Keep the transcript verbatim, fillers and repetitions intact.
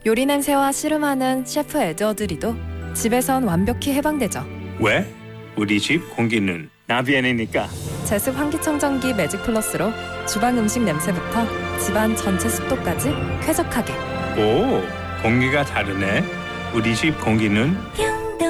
요리 냄새와 씨름하는 셰프 에드워드리도 집에선 완벽히 해방되죠. 왜? 우리 집 공기는 나비엔이니까. 제습 환기청정기 매직 플러스로 주방 음식 냄새부터 집안 전체 습도까지 쾌적하게. 오, 공기가 다르네. 우리 집 공기는 뿅